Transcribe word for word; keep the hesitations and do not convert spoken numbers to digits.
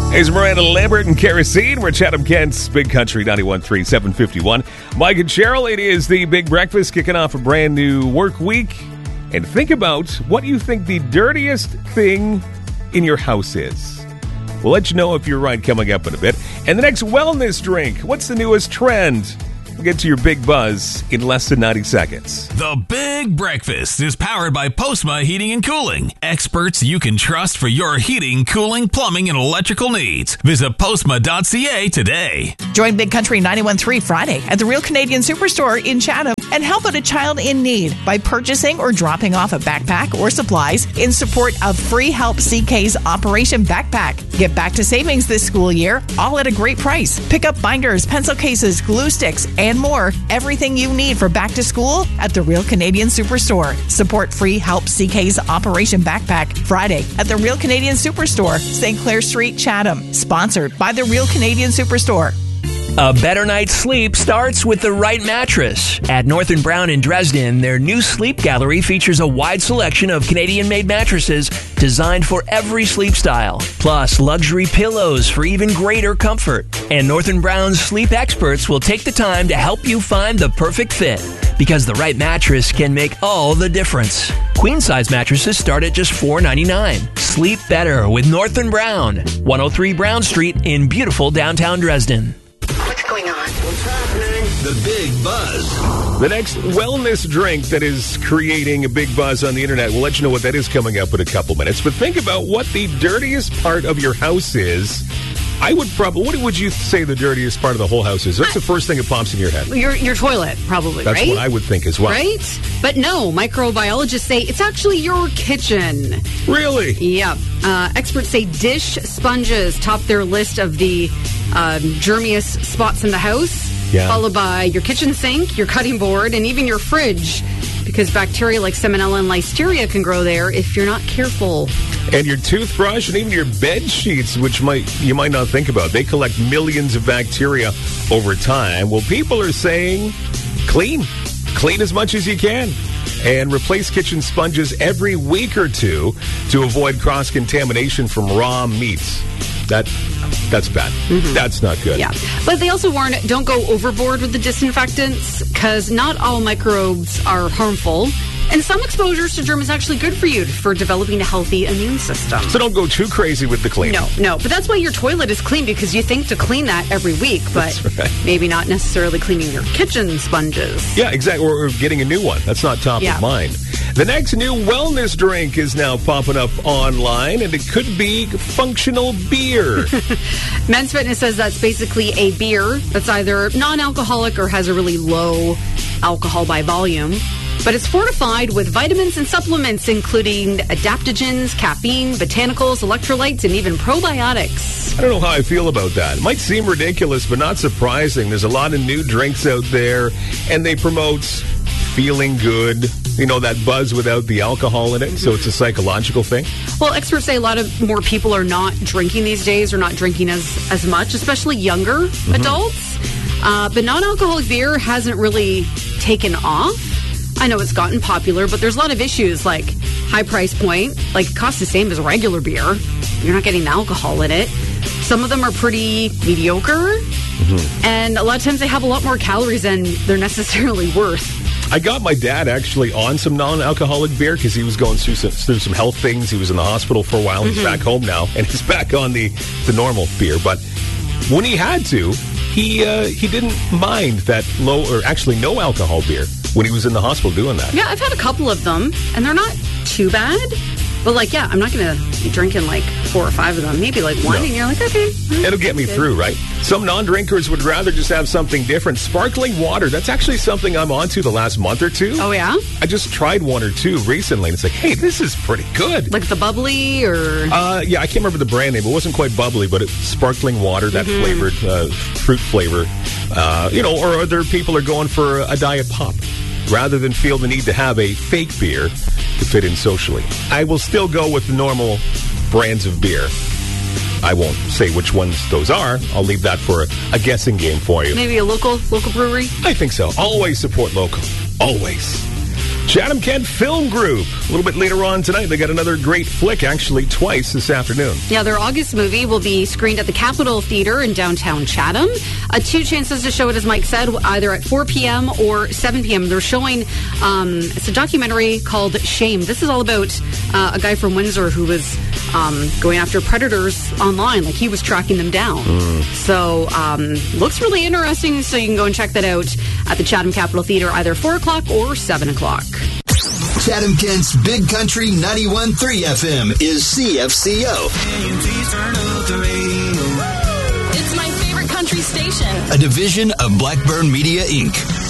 Here's Miranda Lambert and Kerosene. We're Chatham Kent's Big Country ninety-one point three, seven fifty-one. Mike and Cheryl, it is the Big Breakfast kicking off a brand new work week. And think about what you think the dirtiest thing in your house is. We'll let you know if you're right coming up in a bit. And the next wellness drink, what's the newest trend? We'll get to your Big Buzz in less than ninety seconds. The Big Breakfast is powered by Postma Heating and Cooling. Experts you can trust for your heating, cooling, plumbing, and electrical needs. Visit postma dot c a today. Join Big Country ninety-one point three Friday at the Real Canadian Superstore in Chatham and help out a child in need by purchasing or dropping off a backpack or supplies in support of Free Help C K's Operation Backpack. Get back to savings this school year, all at a great price. Pick up binders, pencil cases, glue sticks, and more. Everything you need for back to school at the Real Canadian Superstore. Support Free Help C K's Operation Backpack Friday at the Real Canadian Superstore, Saint Clair Street, Chatham. Sponsored by the Real Canadian Superstore. A better night's sleep starts with the right mattress. At North and Brown in Dresden, their new sleep gallery features a wide selection of Canadian-made mattresses designed for every sleep style, plus luxury pillows for even greater comfort. And North and Brown's sleep experts will take the time to help you find the perfect fit, because the right mattress can make all the difference. Queen-size mattresses start at just four dollars and ninety-nine cents. Sleep better with North and Brown, one oh three Brown Street in beautiful downtown Dresden. What's going on? What's happening? The Big Buzz. The next wellness drink that is creating a big buzz on the internet, we'll let you know what that is coming up in a couple minutes. But think about what the dirtiest part of your house is. I would probably, what would you say the dirtiest part of the whole house is? What's the first thing that pops in your head? Your your toilet, probably, That's right? what I would think as well. Right? But no, microbiologists say it's actually your kitchen. Really? Yep. Uh, experts say dish sponges top their list of the um, germiest spots in the house, yeah. followed by your kitchen sink, your cutting board, and even your fridge, because bacteria like Salmonella and Listeria can grow there if you're not careful. And your toothbrush and even your bed sheets, which might you might not think about. They collect millions of bacteria over time. Well, people are saying clean. Clean as much as you can. And replace kitchen sponges every week or two to avoid cross-contamination from raw meats. That That's bad. Mm-hmm. That's not good. Yeah. But they also warn, don't go overboard with the disinfectants, because not all microbes are harmful. And some exposures to germs is actually good for you for developing a healthy immune system. So don't go too crazy with the cleaning. No, no. But that's why your toilet is clean, because you think to clean that every week, but right. maybe not necessarily cleaning your kitchen sponges. Yeah, exactly. Or, or getting a new one. That's not top yeah. of mind. The next new wellness drink is now popping up online, and it could be functional beer. Men's Fitness says that's basically a beer that's either non-alcoholic or has a really low alcohol by volume. But it's fortified with vitamins and supplements, including adaptogens, caffeine, botanicals, electrolytes, and even probiotics. I don't know how I feel about that. It might seem ridiculous, but not surprising. There's a lot of new drinks out there, and they promote feeling good, you know, that buzz without the alcohol in it. So it's a psychological thing. Well, experts say a lot of more people are not drinking these days, or not drinking as, as much, especially younger mm-hmm. adults. Uh, but non-alcoholic beer hasn't really taken off. I know it's gotten popular, but there's a lot of issues, like high price point, like it costs the same as regular beer. You're not getting the alcohol in it. Some of them are pretty mediocre, mm-hmm. and a lot of times they have a lot more calories than they're necessarily worth. I got my dad actually on some non-alcoholic beer because he was going through some, through some health things. He was in the hospital for a while. He's mm-hmm. back home now, and he's back on the, the normal beer. But when he had to, he uh, he didn't mind that low, or actually no alcohol beer when he was in the hospital doing that. Yeah, I've had a couple of them, and they're not too bad. But, like, yeah, I'm not going to be drinking, like, four or five of them. Maybe, like, one, no. and you're like, okay. It'll get me good. through, right? Some non-drinkers would rather just have something different. Sparkling water, that's actually something I'm onto the last month or two. Oh, yeah? I just tried one or two recently, and it's like, hey, this is pretty good. Like the bubbly, or? Uh, yeah, I can't remember the brand name. It wasn't quite bubbly, but it's sparkling water, that mm-hmm. flavored, uh, fruit flavor. Uh, you know, or other people are going for a diet pop, rather than feel the need to have a fake beer to fit in socially. I will still go with the normal brands of beer. I won't say which ones those are. I'll leave that for a, a guessing game for you. Maybe a local local brewery? I think so. Always support local. Always. Chatham Kent Film Group. A little bit later on tonight, they got another great flick, actually twice this afternoon. Yeah, their August movie will be screened at the Capitol Theatre in downtown Chatham. Uh, two chances to show it, as Mike said, either at four p.m. or seven p.m. They're showing, um, it's a documentary called Shame. This is all about uh, a guy from Windsor who was um, going after predators online. Like, he was tracking them down. Mm. So, um, looks really interesting, so you can go and check that out at the Chatham Capitol Theatre, either four o'clock or seven o'clock. Chatham Kent's Big Country ninety-one point three F M is C F C O. It's my favorite country station. A division of Blackburn Media, Incorporated.